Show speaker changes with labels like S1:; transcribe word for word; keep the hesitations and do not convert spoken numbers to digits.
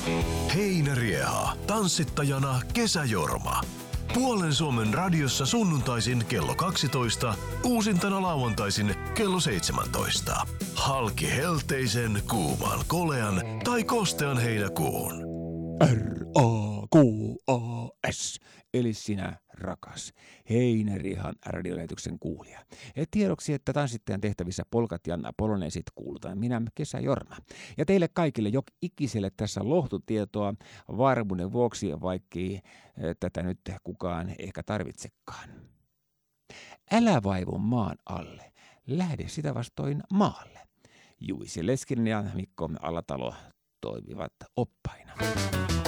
S1: Heinärieha. Tanssittajana Kesäjorma. Puolen Suomen radiossa sunnuntaisin kello kaksitoista, uusintana lauantaisin kello seitsemäntoista. Halki helteisen, kuuman, kolean tai kostean heinäkuun.
S2: R A K A S, eli sinä rakas Heinäriehan radiolähetyksen kuulija. Ja tiedoksi, että tanssittajan tehtävissä polkat ja poloneesit kuulutaan minä Kesäjorma. Ja teille kaikille jo ikiselle tässä lohtutietoa varmuuden vuoksi, vaikkei tätä nyt kukaan ehkä tarvitsekaan. Älä vaivu maan alle, lähde sitä vastoin maalle. Juisi Leskinen ja Mikko Alatalo toimivat oppaina.